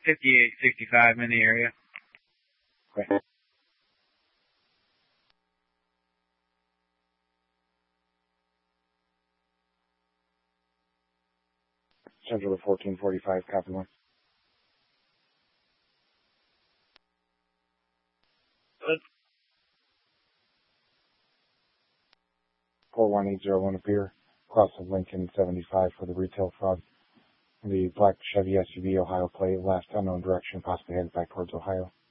5865 in the area. Okay. Central to 1445, copy one. Good. 41801 appear, cross of Lincoln 75 for the retail fraud. The black Chevy SUV, Ohio plate, last unknown direction, possibly headed back towards Ohio.